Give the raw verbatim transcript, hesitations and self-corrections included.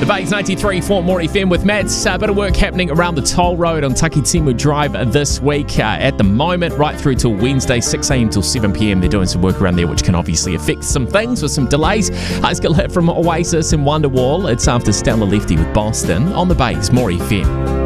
The Bay's ninety-three point four More F M with Matt's. A bit of work happening around the toll road on Takitimu Drive this week. Uh, at the moment, right through till Wednesday, six a.m. till seven p.m. They're doing some work around there, which can obviously affect some things with some delays. Uh, let's get a hit from Oasis and Wonderwall. It's after Stella Lefty with Boston on the Bay's More F M.